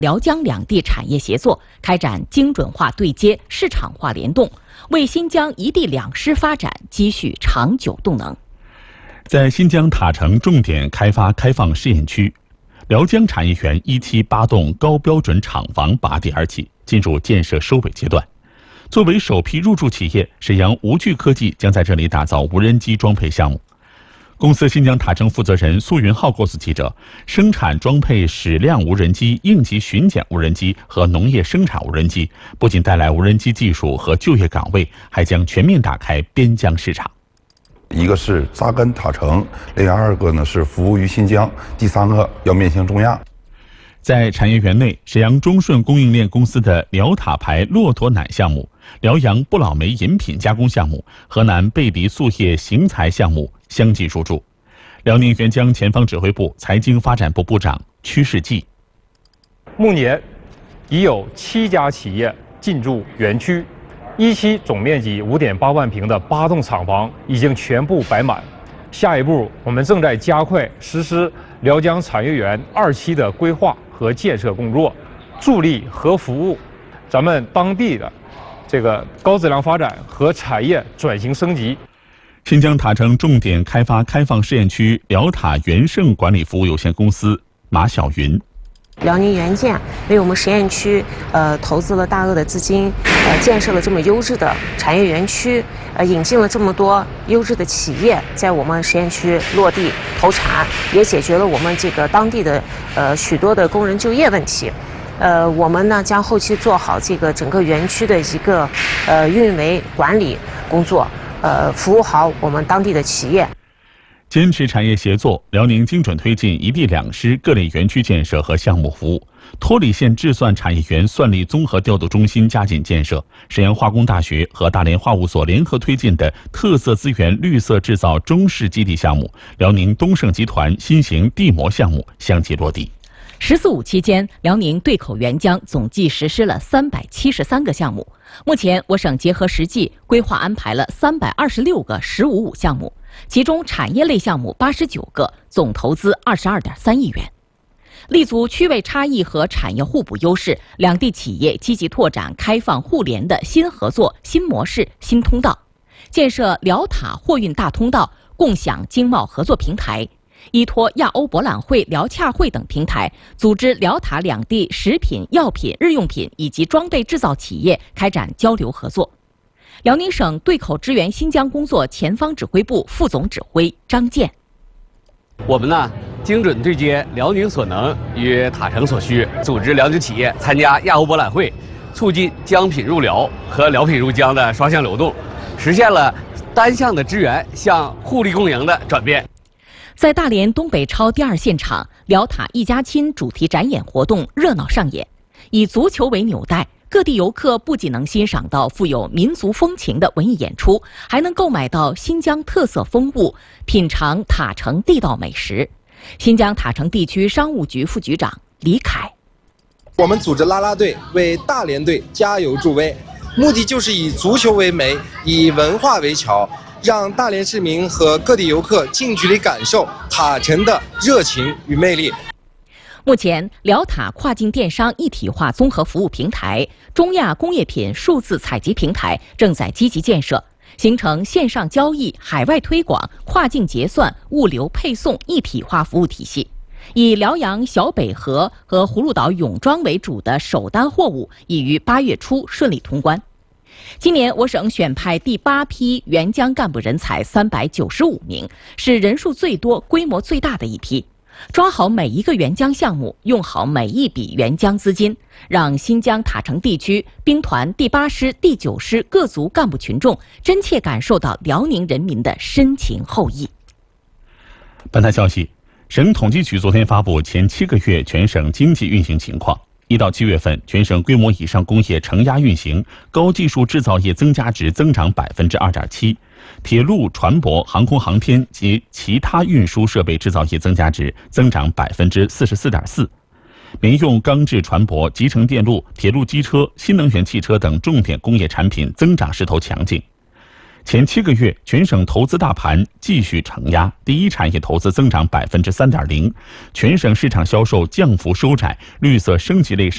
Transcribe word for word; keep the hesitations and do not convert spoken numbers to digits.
辽江两地产业协作，开展精准化对接、市场化联动，为新疆一地两师发展积蓄长久动能。 在新疆塔城重点开发开放试验区，辽江产业园一期八栋高标准厂房拔地而起，进入建设收尾阶段。作为首批入驻企业，沈阳无惧科技将在这里打造无人机装配项目。公司新疆塔城负责人苏云浩告诉记者，生产装配矢量无人机、应急巡检无人机和农业生产无人机，不仅带来无人机技术和就业岗位，还将全面打开边疆市场。 一个是扎根塔城，另外二个呢是服务于新疆，第三个要面向中亚。 在产业园内，沈阳中顺供应链公司的辽塔牌骆驼奶项目、辽阳不老梅饮品加工项目、河南贝迪塑业型材项目相继入驻。辽宁援疆前方指挥部财经发展部部长屈世纪： 目前已有七家企业进驻园区，一期总面积五点八万平的八栋厂房已经全部摆满。下一步，我们正在加快实施辽江产业园二期的规划和建设工作，助力和服务咱们当地的这个高质量发展和产业转型升级。 新疆塔城重点开发开放试验区辽塔元盛管理服务有限公司马晓云： 辽宁援建为我们实验区呃投资了大额的资金，呃建设了这么优质的产业园区，呃引进了这么多优质的企业在我们实验区落地投产，也解决了我们这个当地的呃许多的工人就业问题。呃，我们呢将后期做好这个整个园区的一个呃运维管理工作，呃服务好我们当地的企业。 坚持产业协作，辽宁精准推进一地两师各类园区建设和项目服务。托里县制算产业园算力综合调度中心加紧建设，沈阳化工大学和大连化物所联合推进的特色资源绿色制造中试基地项目，辽宁东盛集团新型地膜项目相继落地。 十四五期间，辽宁对口援疆总计实施了三百七十三个项目。目前，我省结合实际规划安排了三百二十六个“十五五”项目，其中产业类项目八十九个，总投资二十二点三亿元。立足区位差异和产业互补优势，两地企业积极拓展开放互联的新合作、新模式、新通道，建设辽塔货运大通道，共享经贸合作平台。依托亚欧博览会、辽洽会等平台，组织辽塔两地食品、药品、日用品以及装备制造企业开展交流合作。辽宁省对口支援新疆工作前方指挥部副总指挥张健： 我们呢，精准对接辽宁所能与塔城所需，组织辽宁企业参加亚欧博览会，促进疆品入辽和辽品入疆的双向流动，实现了单向的支援向互利共赢的转变。 在大连东北超第二现场，辽塔一家亲主题展演活动热闹上演。以足球为纽带，各地游客不仅能欣赏到富有民族风情的文艺演出，还能购买到新疆特色风物，品尝塔城地道美食。新疆塔城地区商务局副局长李凯： 我们组织啦啦队为大连队加油助威，目的就是以足球为媒，以文化为桥，让大连市民和各地游客近距离感受塔城的热情与魅力。 目前，辽塔跨境电商一体化综合服务平台、中亚工业品数字采集平台正在积极建设，形成线上交易、海外推广、跨境结算、物流配送一体化服务体系。以辽阳小北河和葫芦岛泳装为主的首单货物已于八月初顺利通关。今年我省选派第八批援疆干部人才三百九十五名，是人数最多、规模最大的一批。抓好每一个援疆项目，用好每一笔援疆资金，让新疆塔城地区兵团第八师、第九师各族干部群众真切感受到辽宁人民的深情厚谊。 本台消息，省统计局昨天发布前七个月全省经济运行情况。一到七月份，全省规模以上工业承压运行，高技术制造业增加值增长百分之二点七，铁路、船舶、航空航天及其他运输设备制造业增加值增长百分之四十四点四。民用钢制船舶、集成电路、铁路机车、新能源汽车等重点工业产品增长势头强劲。前七个月，全省投资大盘继续承压，第一产业投资增长百分之三点零，全省市场销售降幅收窄，绿色升级类